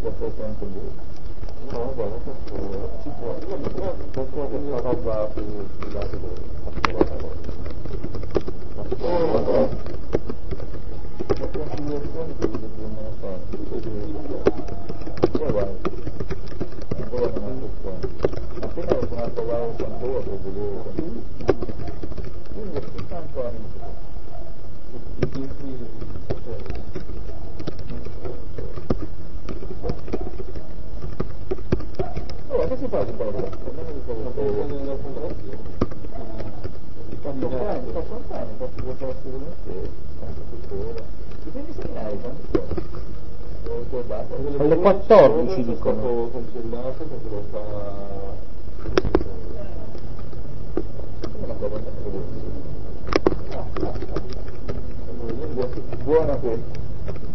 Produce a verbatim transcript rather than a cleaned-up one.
qualcosa anche lui. No, guarda, questo si può, io mi trovo questa roba più scusate la cosa. Ma si può fare la configurazione che dobbiamo fare. Poi guarda, ancora non è qua. Appena ho tornato a trovare quanto che volevo quindi soltanto anni. Allora, che si fa di quello? Non mi ricordo quanto fanno, quanto fanno, quanto vuoi assolutamente, quanto tuttora. Dipende seminari, quanto sono? Alle quattordici dicono. È stato cancellato perché lo fa... Una cosa che buona questa.